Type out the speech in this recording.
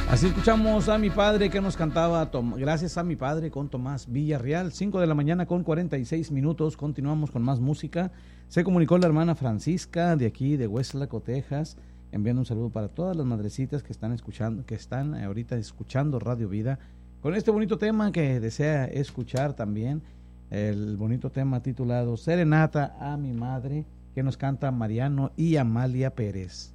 Así escuchamos a mi padre que nos cantaba Gracias a mi padre con Tomás Villarreal. 5 de la mañana con 46 minutos. Continuamos con más música. Se comunicó la hermana Francisca de aquí de Westlaco, Texas, enviando un saludo para todas las madrecitas que están escuchando, que están ahorita escuchando Radio Vida con este bonito tema que desea escuchar también. El bonito tema titulado Serenata a mi madre, que nos canta Mariano y Amalia Pérez.